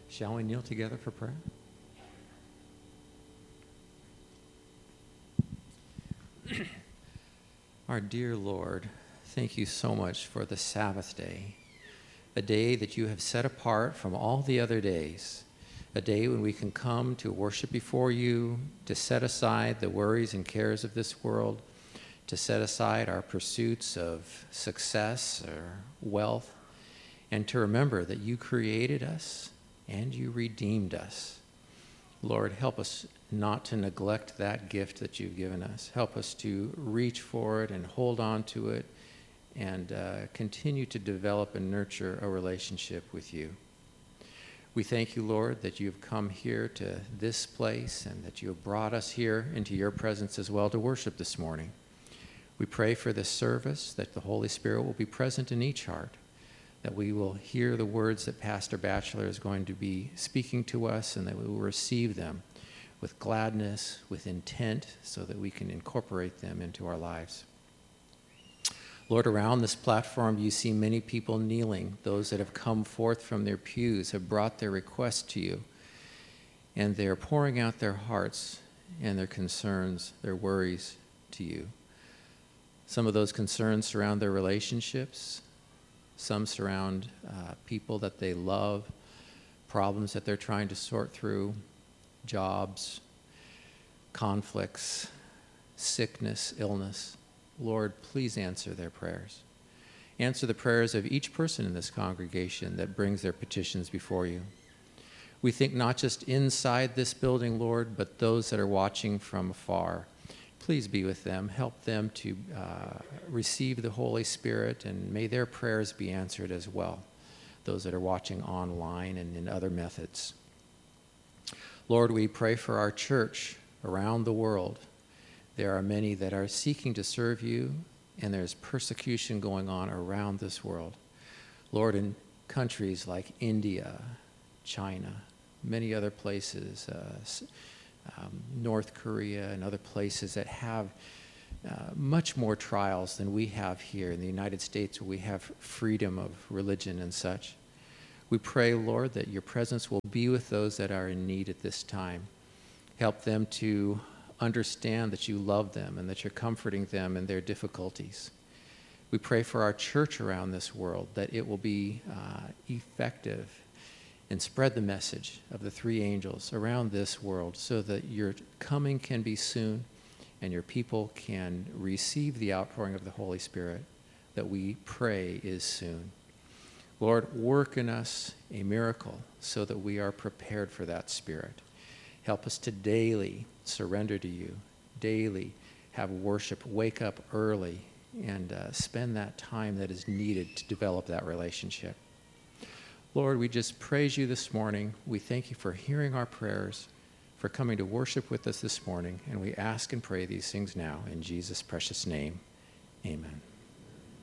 Shall we kneel together for prayer? Our dear Lord, thank you so much for the Sabbath day, a day that you have set apart from all the other days, a day when we can come to worship before you, to set aside the worries and cares of this world, to set aside our pursuits of success or wealth, and to remember that you created us and you redeemed us. Lord, help us not to neglect that gift that you've given us. Help us to reach for it and hold on to it and continue to develop and nurture a relationship with you. We thank you, Lord, that you've come here to this place and that you have brought us here into your presence as well to worship this morning. We pray for this service, that the Holy Spirit will be present in each heart, that we will hear the words that Pastor Batchelor is going to be speaking to us, and that we will receive them with gladness, with intent, so that we can incorporate them into our lives. Lord, around this platform, you see many people kneeling. Those that have come forth from their pews have brought their requests to you, and they are pouring out their hearts and their concerns, their worries to you. Some of those concerns surround their relationships. Some surround people that they love, problems that they're trying to sort through, jobs, conflicts, sickness, illness. Lord, please answer their prayers. Answer the prayers of each person in this congregation that brings their petitions before you. We think not just inside this building, Lord, but those that are watching from afar. Please be with them. Help them to receive the Holy Spirit, and may their prayers be answered as well, those that are watching online and in other methods. Lord, we pray for our church around the world. There are many that are seeking to serve you, and there's persecution going on around this world. Lord, in countries like India, China, many other places, North Korea and other places that have much more trials than we have here in the United States, where we have freedom of religion and such. We pray, Lord, that your presence will be with those that are in need at this time. Help them to understand that you love them and that you're comforting them in their difficulties. We pray for our church around this world, that it will be effective and spread the message of the three angels around this world, so that your coming can be soon and your people can receive the outpouring of the Holy Spirit that we pray is soon. Lord, work in us a miracle so that we are prepared for that Spirit. Help us to daily surrender to you, daily have worship, wake up early, and spend that time that is needed to develop that relationship. Lord, we just praise you this morning. We thank you for hearing our prayers, for coming to worship with us this morning, and we ask and pray these things now in Jesus' precious name. Amen.